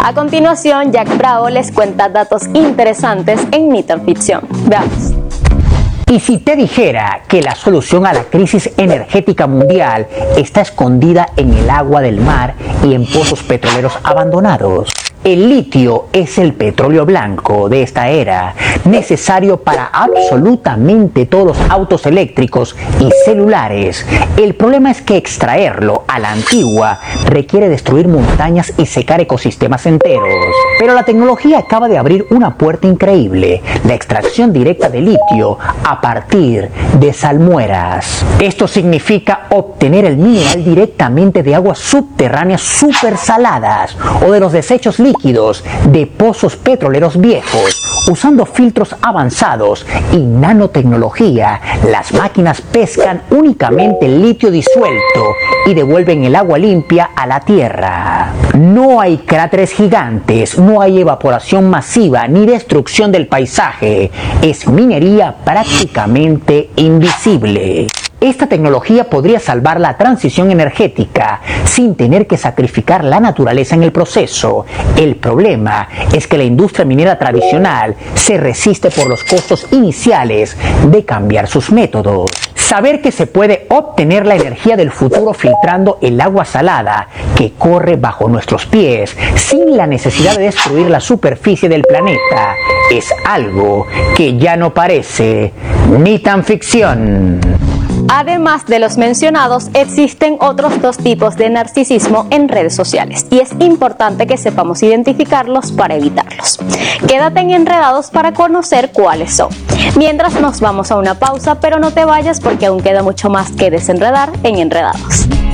A continuación, Jack Bravo les cuenta datos interesantes en Ni Tan Ficción. Veamos. ¿Y si te dijera que la solución a la crisis energética mundial está escondida en el agua del mar y en pozos petroleros abandonados? El litio es el petróleo blanco de esta era, necesario para absolutamente todos los autos eléctricos y celulares. El problema es que extraerlo a la antigua requiere destruir montañas y secar ecosistemas enteros. Pero la tecnología acaba de abrir una puerta increíble, la extracción directa de litio a partir de salmueras. Esto significa obtener el mineral directamente de aguas subterráneas supersaladas o de los desechos líquidos de pozos petroleros viejos. Usando filtros avanzados y nanotecnología, las máquinas pescan únicamente el litio disuelto y devuelven el agua limpia a la tierra. No hay cráteres gigantes, no hay evaporación masiva ni destrucción del paisaje. Es minería prácticamente invisible. Esta tecnología podría salvar la transición energética sin tener que sacrificar la naturaleza en el proceso. El problema es que la industria minera tradicional se resiste por los costos iniciales de cambiar sus métodos. Saber que se puede obtener la energía del futuro filtrando el agua salada que corre bajo nuestros pies sin la necesidad de destruir la superficie del planeta es algo que ya no parece ni tan ficción. Además de los mencionados, existen otros dos tipos de narcisismo en redes sociales y es importante que sepamos identificarlos para evitarlos. Quédate en Enredados para conocer cuáles son. Mientras nos vamos a una pausa, pero no te vayas porque aún queda mucho más que desenredar en Enredados.